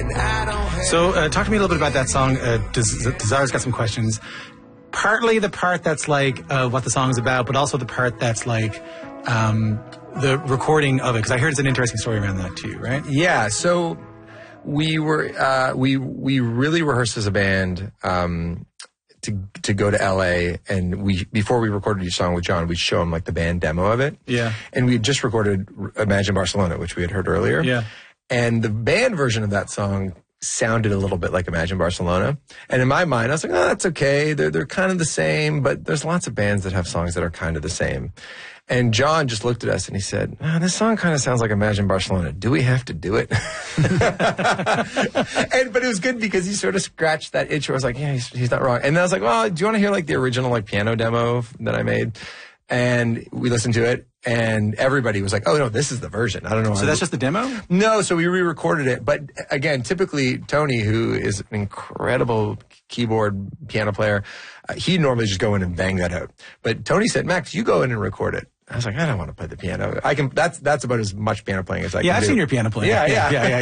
So talk to me a little bit about that song. Desire's got some questions. Partly the part that's like what the song is about, but also the part that's like the recording of it. Because I heard it's an interesting story around that too, right? Yeah. So we were we really rehearsed as a band to go to LA, and before we recorded each song with John, we'd show him like the band demo of it. Yeah. And we just recorded Imagine Barcelona, which we had heard earlier. Yeah. And the band version of that song sounded a little bit like Imagine Barcelona. And in my mind, I was like, oh, that's okay. They're kind of the same, but there's lots of bands that have songs that are kind of the same. And John just looked at us and he said, oh, this song kind of sounds like Imagine Barcelona. Do we have to do it? But it was good because he sort of scratched that itch where I was like, yeah, he's not wrong. And then I was like, well, do you want to hear like the original like piano demo that I made? And we listened to it, and everybody was like, oh, no, this is the version. I don't know. So that's just the demo? No, so we re-recorded it. But again, typically, Tony, who is an incredible keyboard piano player, he'd normally just go in and bang that out. But Tony said, Max, you go in and record it. I was like, I don't want to play the piano. I can. That's about as much piano playing as I can do. Yeah, I've seen your piano playing. Yeah.